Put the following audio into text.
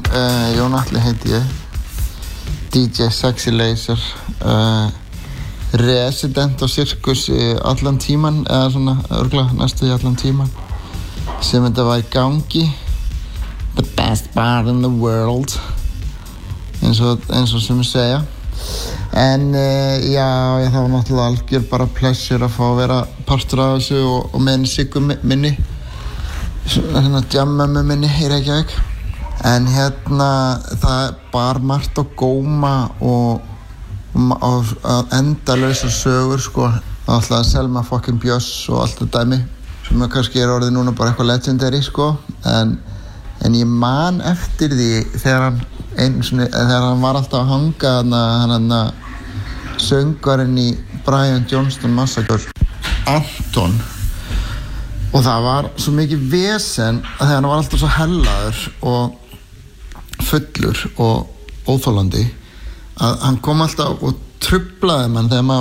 Jón Atli heiti ég, DJ Sexy Laser, resident á Sirkus allan tíman, eða svona örugglega næstu í allan tíman sem þetta var í gangi. The best bar in the world, eins og sem ég segja. En já, það var náttúrulega algjör bara pleasure að fá að vera partur af þessu og með henni Siggu minni, hérna jammömmu minni í Reykjavík. En það bar margt á góma og endalausar sögur, sko. Alltaf Selma fucking Björns og allt það dæmi sem kannski orðið núna bara eitthvað legendary, sko. En ég man eftir því þegar hann var alltaf að hanga hann söngvarinn í Brian Johnston Massacre, Anton. Og það var svo mikið vesen að þegar hann var alltaf svo hellaður og fullur og óþolandi að hann kom alltaf og truflaði mann þegar maður